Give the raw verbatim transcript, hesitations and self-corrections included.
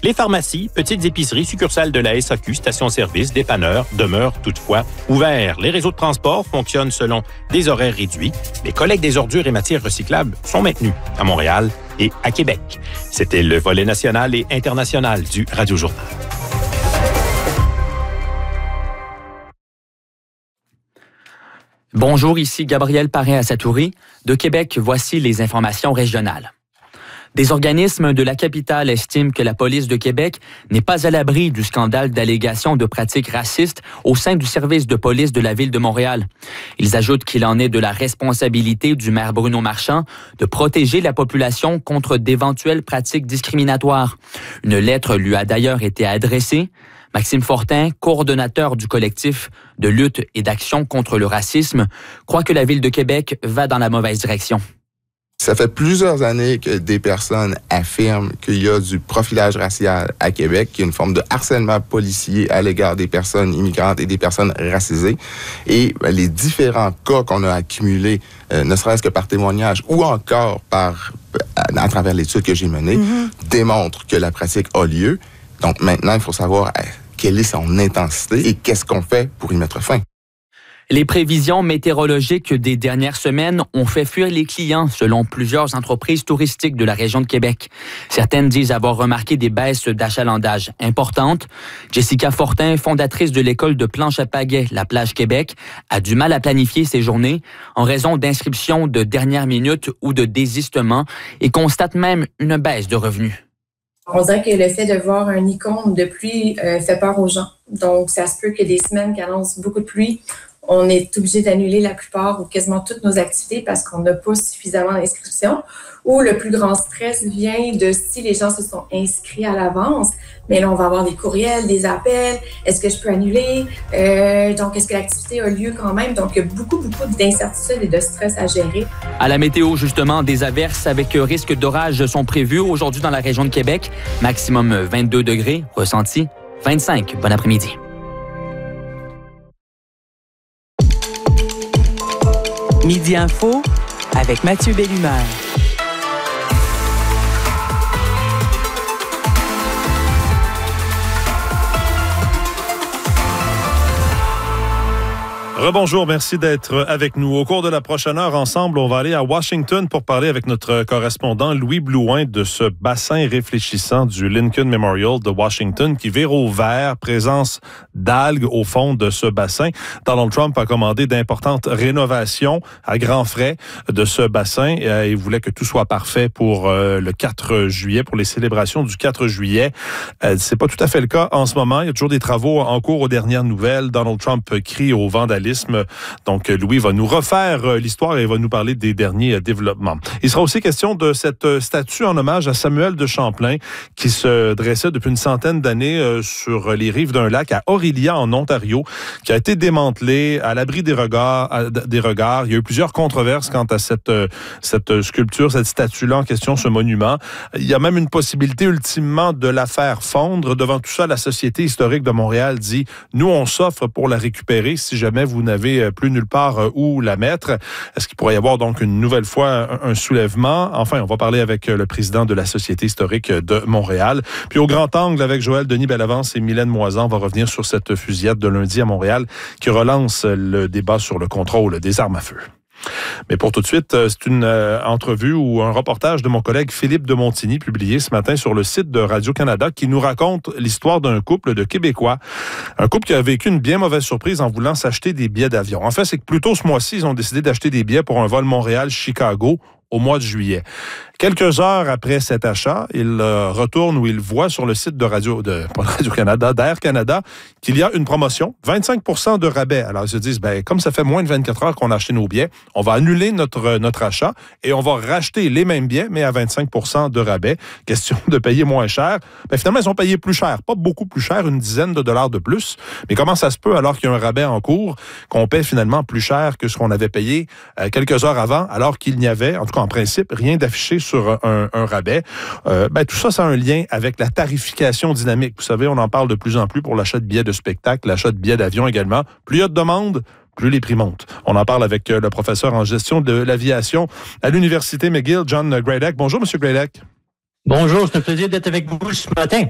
Les pharmacies, petites épiceries, succursales de la S A Q, stations-service, dépanneurs demeurent toutefois ouverts. Les réseaux de transport fonctionnent selon des horaires réduits. Les collectes des ordures et matières recyclables sont maintenues à Montréal et à Québec. C'était le volet national et international du Radio Journal. Bonjour, ici Gabriel Parrain-Assatouri. De Québec, voici les informations régionales. Des organismes de la capitale estiment que la police de Québec n'est pas à l'abri du scandale d'allégations de pratiques racistes au sein du service de police de la Ville de Montréal. Ils ajoutent qu'il en est de la responsabilité du maire Bruno Marchand de protéger la population contre d'éventuelles pratiques discriminatoires. Une lettre lui a d'ailleurs été adressée. Maxime Fortin, coordonnateur du collectif de lutte et d'action contre le racisme, croit que la Ville de Québec va dans la mauvaise direction. Ça fait plusieurs années que des personnes affirment qu'il y a du profilage racial à Québec, qu'il y a une forme de harcèlement policier à l'égard des personnes immigrantes et des personnes racisées. Et ben, les différents cas qu'on a accumulés, euh, ne serait-ce que par témoignage ou encore par à, à travers l'étude que j'ai menée, mm-hmm. démontrent que la pratique a lieu. Donc maintenant, il faut savoir euh, quelle est son intensité et qu'est-ce qu'on fait pour y mettre fin. Les prévisions météorologiques des dernières semaines ont fait fuir les clients, selon plusieurs entreprises touristiques de la région de Québec. Certaines disent avoir remarqué des baisses d'achalandage importantes. Jessica Fortin, fondatrice de l'école de planche à pagaie La Plage Québec, a du mal à planifier ses journées en raison d'inscriptions de dernière minute ou de désistement et constate même une baisse de revenus. On dirait que le fait de voir un icône de pluie euh, fait peur aux gens. Donc, ça se peut que des semaines qui annoncent beaucoup de pluie, on est obligé d'annuler la plupart ou quasiment toutes nos activités parce qu'on n'a pas suffisamment d'inscriptions. Ou le plus grand stress vient de si les gens se sont inscrits à l'avance, mais là, on va avoir des courriels, des appels. Est-ce que je peux annuler? Euh, donc, est-ce que l'activité a lieu quand même? Donc, il y a beaucoup, beaucoup d'incertitudes et de stress à gérer. À la météo, justement, des averses avec risque d'orage sont prévues aujourd'hui dans la région de Québec. Maximum vingt-deux degrés, ressenti vingt-cinq. Bon après-midi. Midi Info avec Mathieu Bellumeur. Rebonjour, merci d'être avec nous. Au cours de la prochaine heure, ensemble, on va aller à Washington pour parler avec notre correspondant Louis Blouin de ce bassin réfléchissant du Lincoln Memorial de Washington qui vire au vert, présence d'algues au fond de ce bassin. Donald Trump a commandé d'importantes rénovations à grands frais de ce bassin. Il voulait que tout soit parfait pour le quatre juillet, pour les célébrations du quatre juillet. C'est pas tout à fait le cas en ce moment. Il y a toujours des travaux en cours aux dernières nouvelles. Donald Trump crie au vandalisme. Donc, Louis va nous refaire l'histoire et va nous parler des derniers développements. Il sera aussi question de cette statue en hommage à Samuel de Champlain qui se dressait depuis une centaine d'années sur les rives d'un lac à Orillia, en Ontario, qui a été démantelée à l'abri des regards, des regards. Il y a eu plusieurs controverses quant à cette, cette sculpture, cette statue-là en question, ce monument. Il y a même une possibilité ultimement de la faire fondre. Devant tout ça, la Société historique de Montréal dit « Nous, on s'offre pour la récupérer si jamais vous n'avez plus nulle part où la mettre. » Est-ce qu'il pourrait y avoir donc une nouvelle fois un soulèvement? Enfin, on va parler avec le président de la Société historique de Montréal. Puis au grand angle, avec Joël Denis Bellavance et Mylène Moisan, on va revenir sur cette fusillade de lundi à Montréal qui relance le débat sur le contrôle des armes à feu. Mais pour tout de suite, c'est une euh, entrevue ou un reportage de mon collègue Philippe de Montigny publié ce matin sur le site de Radio-Canada qui nous raconte l'histoire d'un couple de Québécois. Un couple qui a vécu une bien mauvaise surprise en voulant s'acheter des billets d'avion. En fait, c'est que plus tôt ce mois-ci, ils ont décidé d'acheter des billets pour un vol Montréal-Chicago au mois de juillet. Quelques heures après cet achat, il euh, retourne où il voit sur le site de Radio, de, pas de Radio-Canada, d'Air Canada, qu'il y a une promotion, vingt-cinq pour cent de rabais. Alors, ils se disent, ben, comme ça fait moins de vingt-quatre heures qu'on a acheté nos billets, on va annuler notre, notre achat et on va racheter les mêmes billets, mais à vingt-cinq pour cent de rabais. Question de payer moins cher. Ben, finalement, ils ont payé plus cher. Pas beaucoup plus cher, une dizaine de dollars de plus. Mais comment ça se peut, alors qu'il y a un rabais en cours, qu'on paie finalement plus cher que ce qu'on avait payé euh, quelques heures avant, alors qu'il n'y avait, en tout cas en principe, rien d'affiché sur un, un rabais. Euh, ben, tout ça, ça a un lien avec la tarification dynamique. Vous savez, on en parle de plus en plus pour l'achat de billets de spectacle, l'achat de billets d'avion également. Plus il y a de demandes, plus les prix montent. On en parle avec le professeur en gestion de l'aviation à l'Université McGill, John Gradek. Bonjour, M. Gradek. Bonjour, c'est un plaisir d'être avec vous ce matin.